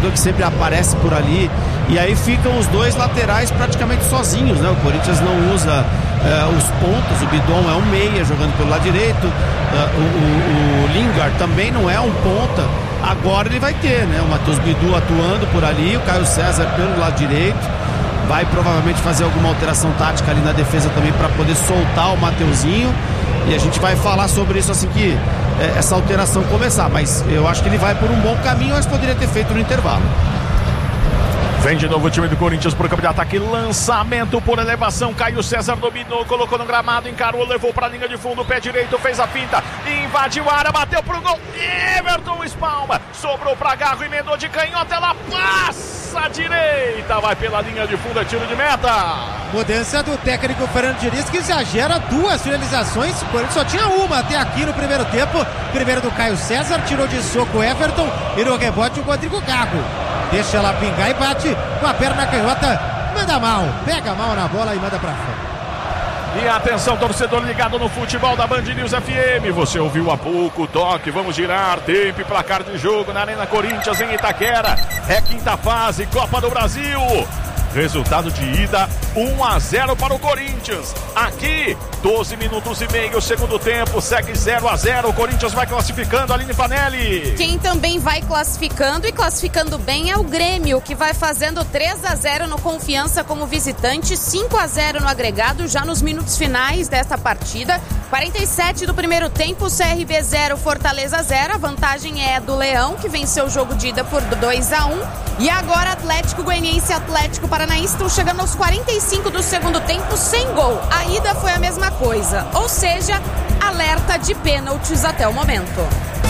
jogador que sempre aparece por ali, e aí ficam os dois laterais praticamente sozinhos, né? O Corinthians não usa os pontas, o Bidon é um meia jogando pelo lado direito, o Lingard também não é um ponta. Agora ele vai ter, né? O Matheus Bidu atuando por ali, o Caio César pelo lado direito, vai provavelmente fazer alguma alteração tática ali na defesa também para poder soltar o Mateuzinho, e a gente vai falar sobre isso assim que essa alteração começar, mas eu acho que ele vai por um bom caminho, mas poderia ter feito no intervalo. Vem de novo o time do Corinthians pro campo de ataque, lançamento por elevação, Caio César dominou, colocou no gramado, encarou, levou pra linha de fundo, pé direito, fez a finta, invadiu a área, bateu pro gol, Everton espalma, sobrou pra Garro, emendou de canhota, ela passa à direita, vai pela linha de fundo, é tiro de meta. Mudança do técnico Fernando Diniz, que exagera 2 finalizações, o Corinthians só tinha uma até aqui no primeiro tempo, primeiro do Caio César, tirou de soco o Everton e no rebote o Rodrigo Garro. Deixa ela pingar e bate com a perna canhota, manda mal, pega mal na bola e manda pra fora. E atenção, torcedor ligado no futebol da Band News FM, você ouviu há pouco o toque, vamos girar, tempo e placar de jogo na Arena Corinthians em Itaquera, é quinta fase, Copa do Brasil. Resultado de ida, 1-0 para o Corinthians. Aqui, 12 minutos e meio, segundo tempo, segue 0-0. O Corinthians vai classificando, Aline Fanelli. Quem também vai classificando e classificando bem é o Grêmio, que vai fazendo 3-0 no Confiança como visitante, 5-0 no agregado, já nos minutos finais desta partida. 47 do primeiro tempo, CRB 0, Fortaleza 0. A vantagem é do Leão, que venceu o jogo de ida por 2-1. E agora Atlético Goianiense e Atlético Paranaense estão chegando aos 45 do segundo tempo sem gol. A ida foi a mesma coisa, ou seja, alerta de pênaltis até o momento.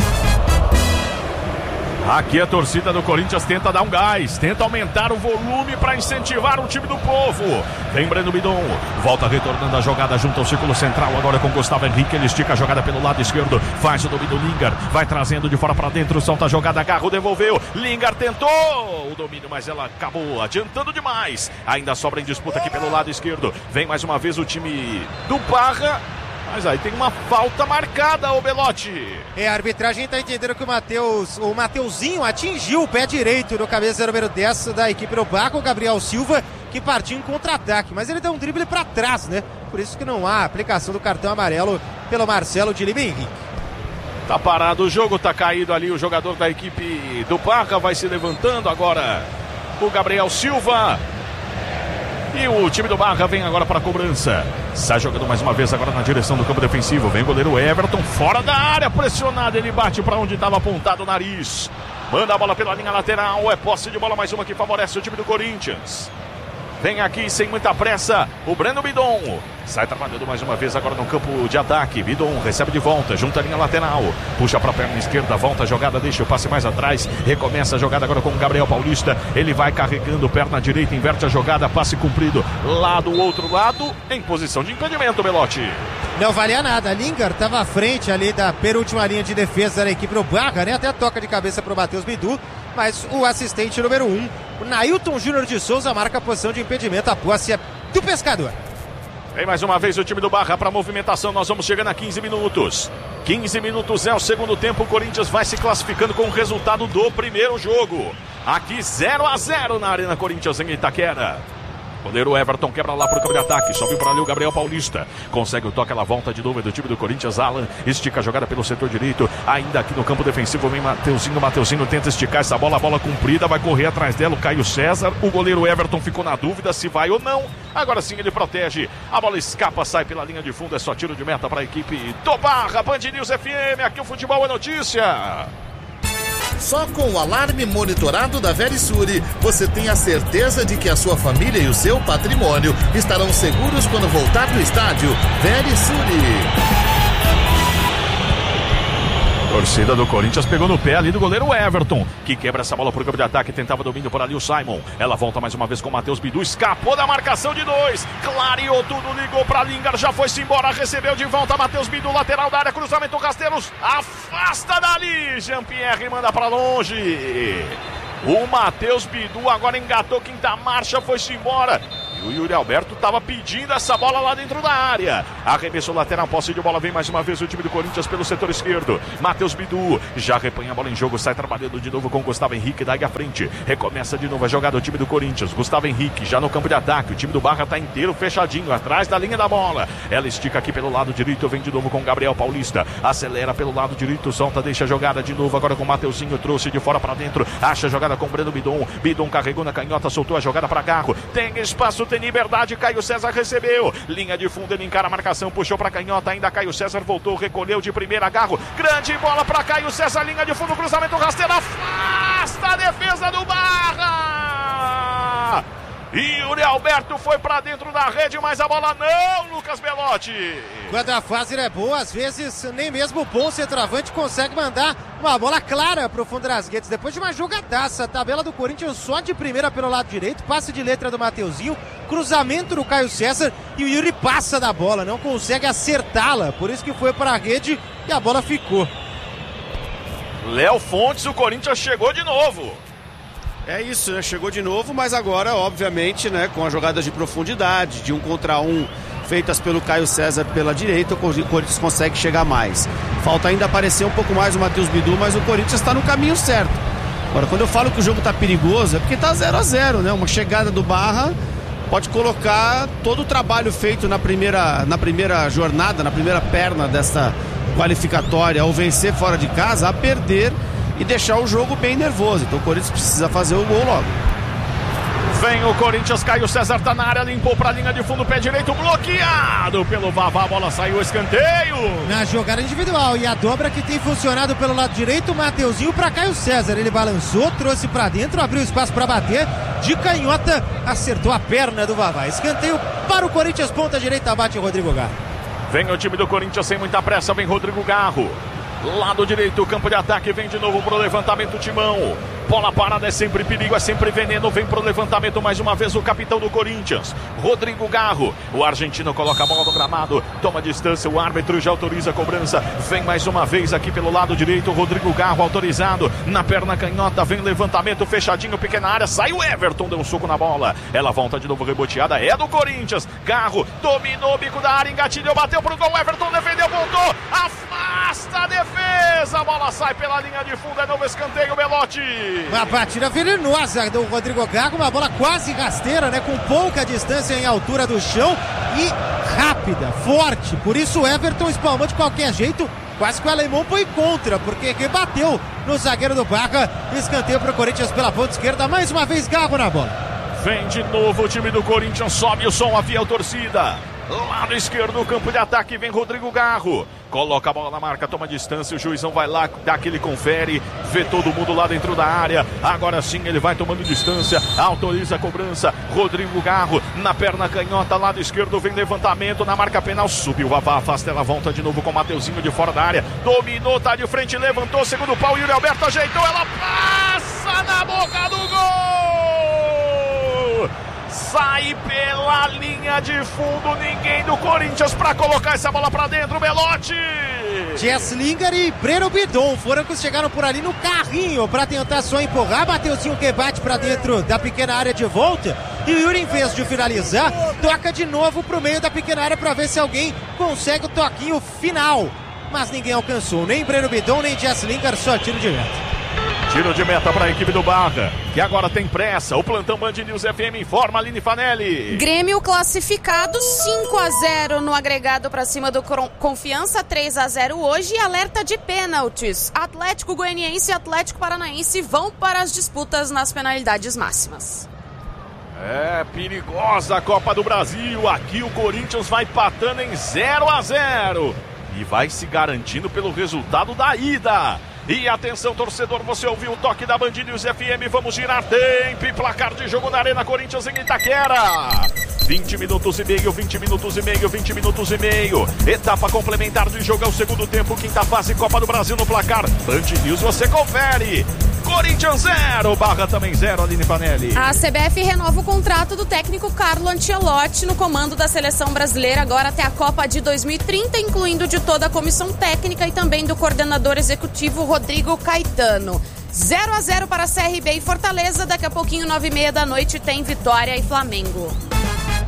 Aqui a torcida do Corinthians tenta dar um gás, tenta aumentar o volume para incentivar o time do povo. Vem Breno Bidon, volta retornando a jogada junto ao círculo central, agora com Gustavo Henrique, ele estica a jogada pelo lado esquerdo, faz o domínio Lingard, vai trazendo de fora para dentro, solta a jogada, Garro devolveu, Lingard tentou o domínio, mas ela acabou adiantando demais. Ainda sobra em disputa aqui pelo lado esquerdo, vem mais uma vez o time do Barra. Mas aí tem uma falta marcada, o Belotti. A arbitragem está entendendo que o Mateuzinho atingiu o pé direito do cabeça número 10 da equipe do Barco, o Gabriel Silva, que partiu em contra-ataque. Mas ele deu um drible para trás, né? Por isso que não há aplicação do cartão amarelo pelo Marcelo de Lima Henrique. Tá parado o jogo, tá caído ali o jogador da equipe do Barca, vai se levantando agora o Gabriel Silva. E o time do Barra vem agora para a cobrança. Sai jogando mais uma vez agora na direção do campo defensivo. Vem o goleiro Everton fora da área, pressionado. Ele bate para onde estava apontado o nariz. Manda a bola pela linha lateral. É posse de bola mais uma que favorece o time do Corinthians. Vem aqui sem muita pressa o Breno Bidon. Sai trabalhando mais uma vez agora no campo de ataque. Bidon recebe de volta, junta a linha lateral. Puxa para a perna esquerda, volta a jogada, deixa o passe mais atrás. Recomeça a jogada agora com o Gabriel Paulista. Ele vai carregando perna direita, inverte a jogada, passe cumprido lá do outro lado, em posição de impedimento, Belotti. Não valia nada, Lingard estava à frente ali da penúltima linha de defesa da equipe do Barra, né? Até toca de cabeça para o Matheus Bidu. Mas o assistente número 1, o Nailton Júnior de Souza, marca a posição de impedimento. A posse é do Pescador. Vem mais uma vez o time do Barra para movimentação. Nós vamos chegando a 15 minutos. 15 minutos é o segundo tempo. O Corinthians vai se classificando com o resultado do primeiro jogo. Aqui 0-0 na Arena Corinthians em Itaquera. Goleiro Everton quebra lá pro campo de ataque, sobe por ali o Gabriel Paulista, consegue o toque, ela volta de novo do time do Corinthians. Alan estica a jogada pelo setor direito, ainda aqui no campo defensivo vem Mateuzinho tenta esticar essa bola, a bola comprida, vai correr atrás dela o Caio César, o goleiro Everton ficou na dúvida se vai ou não, agora sim ele protege, a bola escapa, sai pela linha de fundo, é só tiro de meta para a equipe do Barra. Band News FM, aqui o futebol é notícia. Só com o alarme monitorado da Verisure, você tem a certeza de que a sua família e o seu patrimônio estarão seguros quando voltar do estádio. Verisure. Torcida do Corinthians pegou no pé ali do goleiro Everton, que quebra essa bola pro campo de ataque, tentava domínio por ali o Simon. Ela volta mais uma vez com o Matheus Bidu, escapou da marcação de 2, clareou tudo, ligou pra Lingard, já foi-se embora, recebeu de volta Matheus Bidu, lateral da área, cruzamento Rasteiros, afasta dali, Jean-Pierre manda pra longe. O Matheus Bidu agora engatou quinta marcha, foi-se embora. E o Yuri Alberto estava pedindo essa bola lá dentro da área. Arremesso lateral, posse de bola, vem mais uma vez o time do Corinthians pelo setor esquerdo. Matheus Bidu já repanha a bola em jogo, sai trabalhando de novo com Gustavo Henrique, daí à frente. Recomeça de novo a jogada do time do Corinthians. Gustavo Henrique já no campo de ataque. O time do Barra está inteiro fechadinho, atrás da linha da bola. Ela estica aqui pelo lado direito, vem de novo com Gabriel Paulista. Acelera pelo lado direito, solta, deixa a jogada de novo. Agora com o Mateuzinho, trouxe de fora para dentro. Acha a jogada com o Breno Bidon. Bidon carregou na canhota, soltou a jogada para Garro. Tem espaço, tem liberdade. Caio César recebeu. Linha de fundo, ele encara a marcação, puxou para canhota. Ainda Caio César voltou, recolheu de primeira. Garro, grande bola para Caio César. Linha de fundo, cruzamento rasteiro. Afasta a defesa do Barra. E Yuri Alberto foi pra dentro da rede, mas a bola não, Lucas Belotti. Quando a fase é boa, às vezes nem mesmo o bom centroavante consegue mandar uma bola clara pro fundo das redes. Depois de uma jogadaça, a tabela do Corinthians só de primeira pelo lado direito, passe de letra do Mateuzinho, cruzamento do Caio César e o Yuri passa da bola, não consegue acertá-la, por isso que foi pra rede e a bola ficou. Léo Fontes, o Corinthians chegou de novo. É isso, né? Chegou de novo, mas agora, obviamente, né, com as jogadas de profundidade, de 1 contra 1, feitas pelo Caio César pela direita, o Corinthians consegue chegar mais. Falta ainda aparecer um pouco mais o Matheus Bidu, mas o Corinthians está no caminho certo. Agora, quando eu falo que o jogo está perigoso, é porque está 0-0, né? Uma chegada do Barra pode colocar todo o trabalho feito na primeira jornada, na primeira perna dessa qualificatória, ao vencer fora de casa, a perder e deixar o jogo bem nervoso. Então o Corinthians precisa fazer o gol logo. Vem o Corinthians, Caio César tá na área, limpou pra linha de fundo, pé direito, bloqueado pelo Vavá, a bola saiu, escanteio. Na jogada individual, e a dobra que tem funcionado pelo lado direito, o Mateuzinho pra Caio César. Ele balançou, trouxe pra dentro, abriu espaço pra bater, de canhota, acertou a perna do Vavá. Escanteio para o Corinthians, ponta direita, bate o Rodrigo Garro. Vem o time do Corinthians sem muita pressa, vem Rodrigo Garro. Lado direito, campo de ataque, vem de novo pro levantamento, Timão. Bola parada, é sempre perigo, é sempre veneno. Vem pro levantamento mais uma vez o capitão do Corinthians, Rodrigo Garro. O argentino coloca a bola no gramado, toma distância, o árbitro já autoriza a cobrança. Vem mais uma vez aqui pelo lado direito, Rodrigo Garro autorizado. Na perna canhota, vem levantamento, fechadinho, pequena área, sai o Everton, deu um soco na bola. Ela volta de novo, reboteada, é do Corinthians. Garro dominou o bico da área, engatilhou, bateu pro gol, Everton defendeu, voltou, afasta a defesa, a bola sai pela linha de fundo, é novo escanteio, Belotti. Uma batida venenosa do Rodrigo Garro, uma bola quase rasteira, né? Com pouca distância em altura do chão e rápida, forte. Por isso o Everton espalmou de qualquer jeito, quase que o alemão foi contra, porque rebateu no zagueiro do Barra. Escanteio para o Corinthians pela ponta esquerda, mais uma vez Garro na bola. Vem de novo o time do Corinthians, sobe o som, a fiel torcida. Lado esquerdo, campo de ataque, vem Rodrigo Garro. Coloca a bola na marca, toma distância, o juizão vai lá, dá aquele confere, vê todo mundo lá dentro da área. Agora sim ele vai tomando distância, autoriza a cobrança. Rodrigo Garro na perna canhota, lado esquerdo, vem levantamento na marca penal. Subiu o Vavá, afasta, ela volta de novo com o Mateuzinho de fora da área. Dominou, tá de frente, levantou, segundo pau, Yuri Alberto ajeitou, ela passa na boca do gol! Sai pela linha de fundo, ninguém do Corinthians para colocar essa bola para dentro, Belotti. Jesslinger e Breno Bidon foram que chegaram por ali no carrinho para tentar só empurrar. Mateuzinho que bate para dentro da pequena área de volta. E o Yuri, em vez de finalizar, toca de novo pro meio da pequena área para ver se alguém consegue o toquinho final. Mas ninguém alcançou, nem Breno Bidon, nem Jesslinger, só tiro direto. Tiro de meta para a equipe do Barra, que agora tem pressa. O plantão Band News FM informa, Aline Fanelli. Grêmio classificado 5-0 no agregado para cima do Confiança, 3-0 hoje e alerta de pênaltis. Atlético Goianiense e Atlético Paranaense vão para as disputas nas penalidades máximas. É perigosa a Copa do Brasil. Aqui o Corinthians vai empatando em 0-0 e vai se garantindo pelo resultado da ida. E atenção, torcedor, você ouviu o toque da Band News FM, vamos girar tempo e placar de jogo na Arena Corinthians em Itaquera. 20 minutos e meio, 20 minutos e meio, 20 minutos e meio. Etapa complementar de jogo é o segundo tempo, quinta fase, Copa do Brasil no placar. Band News, você confere. Corinthians 0, Barra também 0, Aline Fanelli. A CBF renova o contrato do técnico Carlo Ancelotti no comando da seleção brasileira agora até a Copa de 2030, incluindo de toda a comissão técnica e também do coordenador executivo Rodrigo Caetano. 0-0 para CRB e Fortaleza, daqui a pouquinho 9h30 da noite tem Vitória e Flamengo.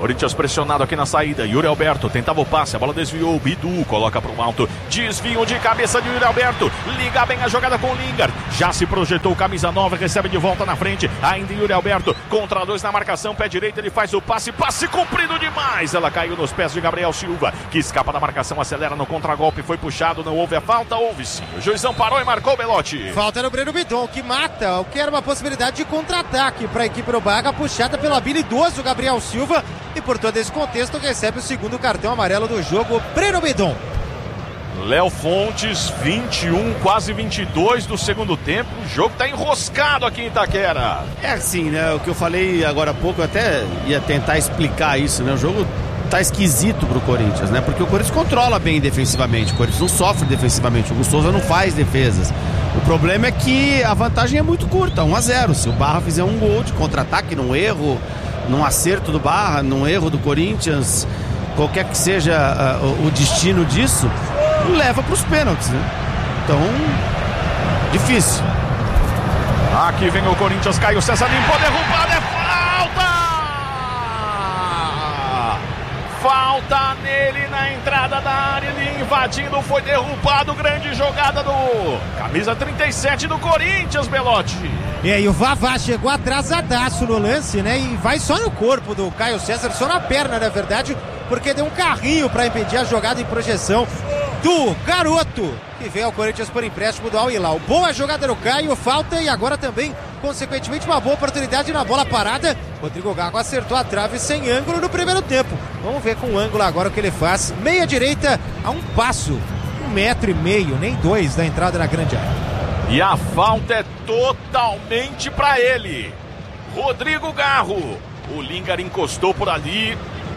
Corinthians pressionado aqui na saída. Yuri Alberto tentava o passe, a bola desviou. Bidu coloca para o alto. Desvio de cabeça de Yuri Alberto. Liga bem a jogada com o Lingard. Já se projetou o camisa 9, recebe de volta na frente. Ainda Yuri Alberto contra 2 na marcação. Pé direito, ele faz o passe. Passe comprido demais. Ela caiu nos pés de Gabriel Silva, que escapa da marcação, acelera no contragolpe. Foi puxado, não houve a falta. Houve sim. O juizão parou e marcou o Belotti. Falta no Breno Bidon, que mata o que era uma possibilidade de contra-ataque para a equipe do Barra, puxada pelo habilidoso Gabriel Silva. E por todo esse contexto recebe o segundo cartão amarelo do jogo, Breno Bidon. Léo Fontes, 21, quase 22 do segundo tempo. O jogo tá enroscado aqui em Itaquera. É assim, né? O que eu falei agora há pouco, eu até ia tentar explicar isso, né? O jogo tá esquisito pro Corinthians, né? Porque o Corinthians controla bem defensivamente. O Corinthians não sofre defensivamente. O Hugo Souza não faz defesas. O problema é que a vantagem é muito curta, 1-0. Se o Barra fizer um gol de contra-ataque, num erro, num acerto do Barra, num erro do Corinthians, qualquer que seja o destino disso, leva para os pênaltis, né? Então, difícil. Aqui vem o Corinthians, Caio César limpou, derrubada, é falta! Falta nele na entrada da área, ele invadindo, foi derrubado, grande jogada do camisa 37 do Corinthians, Belotti. E aí o Vavá chegou atrasadaço no lance, né? E vai só no corpo do Caio César, só na perna, na verdade, porque deu um carrinho para impedir a jogada em projeção do garoto, que veio ao Corinthians por empréstimo do Al Hilal. Boa jogada do Caio, falta e agora também, consequentemente, uma boa oportunidade na bola parada. Rodrigo Gago acertou a trave sem ângulo no primeiro tempo. Vamos ver com o ângulo agora o que ele faz. Meia direita a um passo, 1,5 metro, nem 2 da entrada na grande área. E a falta é totalmente para ele. Rodrigo Garro. O Lingard encostou por ali.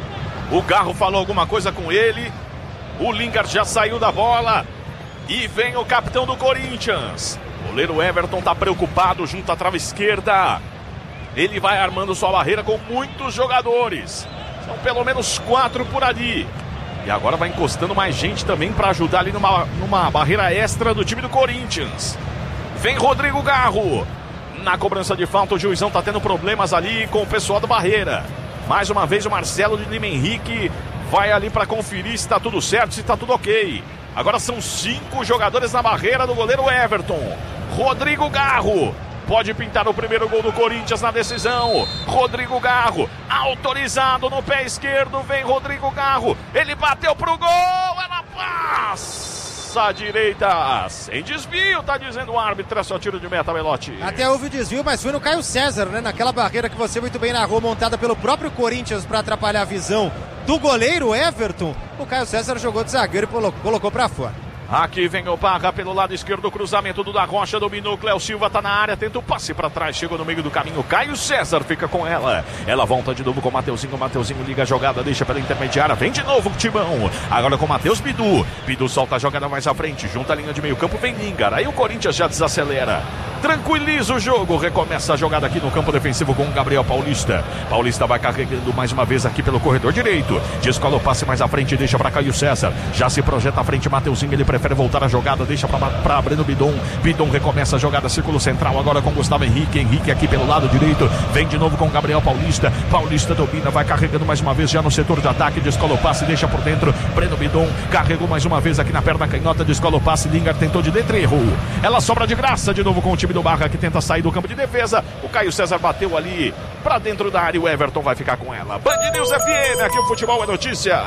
O Garro falou alguma coisa com ele. O Lingard já saiu da bola. E vem o capitão do Corinthians. O goleiro Everton está preocupado junto à trave esquerda. Ele vai armando sua barreira com muitos jogadores. São pelo menos 4 por ali. E agora vai encostando mais gente também para ajudar ali numa barreira extra do time do Corinthians. Vem Rodrigo Garro. Na cobrança de falta, o juizão está tendo problemas ali com o pessoal da barreira. Mais uma vez o Marcelo de Lima Henrique vai ali para conferir se está tudo certo, se está tudo ok. Agora são 5 jogadores na barreira do goleiro Everton. Rodrigo Garro pode pintar o primeiro gol do Corinthians na decisão. Rodrigo Garro, autorizado no pé esquerdo. Vem Rodrigo Garro, ele bateu pro gol, ela passa à direita, sem desvio, tá dizendo o árbitro, é só tiro de meta, Belotti. Até houve o desvio, mas foi no Caio César, né? Naquela barreira que você muito bem narrou, montada pelo próprio Corinthians para atrapalhar a visão do goleiro Everton. O Caio César jogou de zagueiro e colocou para fora. Aqui vem o Barra pelo lado esquerdo, cruzamento do Da Rocha, dominou, Cléo Silva tá na área, tenta o passe pra trás, chegou no meio do caminho, Caio César fica com ela volta de novo com o Mateuzinho liga a jogada, deixa pela intermediária, vem de novo o Timão, agora com o Matheus Bidu solta a jogada mais à frente, junta a linha de meio campo, vem Lingard, aí o Corinthians já desacelera, tranquiliza o jogo, recomeça a jogada aqui no campo defensivo com o Gabriel Paulista vai carregando mais uma vez aqui pelo corredor direito, descola o passe mais à frente, deixa pra Caio César, já se projeta à frente, Mateuzinho, ele prefere voltar a jogada, deixa pra Breno Bidon recomeça a jogada, círculo central agora com Gustavo Henrique aqui pelo lado direito, vem de novo com Gabriel Paulista domina, vai carregando mais uma vez já no setor de ataque, descola o passe, deixa por dentro, Breno Bidon carregou mais uma vez aqui na perna canhota, descola o passe, Lingard tentou de dentro e errou, ela sobra de graça de novo com o time do Barra que tenta sair do campo de defesa, o Caio César bateu ali pra dentro da área, o Everton vai ficar com ela. Band News FM, aqui o futebol é notícia.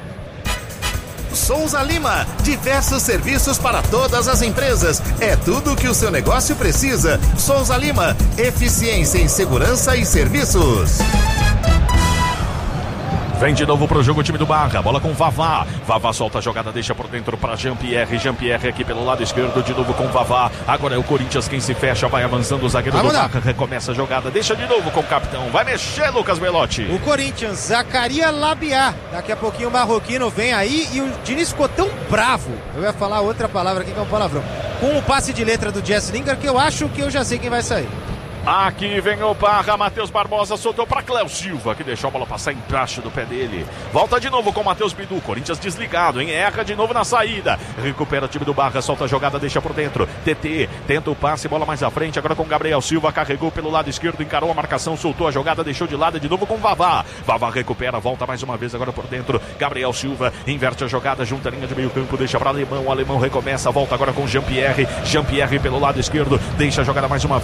Souza Lima, diversos serviços para todas as empresas. É tudo o que o seu negócio precisa. Souza Lima, eficiência em segurança e serviços. Vem de novo pro jogo o time do Barra, bola com Vavá solta a jogada, deixa por dentro pra Jean-Pierre aqui pelo lado esquerdo, de novo com Vavá, agora é o Corinthians quem se fecha, vai avançando o zagueiro do Barra, recomeça a jogada, deixa de novo com o capitão, vai mexer Lucas Belotti. O Corinthians, Zacaria Labiá, daqui a pouquinho o marroquino vem aí e o Diniz ficou tão bravo, eu ia falar outra palavra aqui que é um palavrão, com o passe de letra do Jesse Lingard, que eu acho que eu já sei quem vai sair. Aqui vem o Barra, Matheus Barbosa soltou para Cléo Silva, que deixou a bola passar embaixo do pé dele. Volta de novo com o Matheus Bidu, Corinthians desligado, hein? Erra de novo na saída. Recupera o time do Barra, solta a jogada, deixa por dentro. TT, tenta o passe, bola mais à frente, agora com Gabriel Silva, carregou pelo lado esquerdo, encarou a marcação, soltou a jogada, deixou de lado de novo com Vavá. Vavá recupera, volta mais uma vez agora por dentro. Gabriel Silva inverte a jogada, junta a linha de meio campo, deixa para o Alemão recomeça, volta agora com Jean-Pierre. Jean-Pierre pelo lado esquerdo, deixa a jogada mais uma vez.